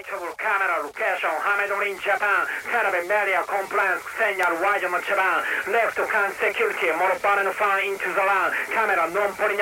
trouble camera location Hamedon in Japan Cannabis media compliance segnal wide on Japan left can security more foreign fan into the land camera non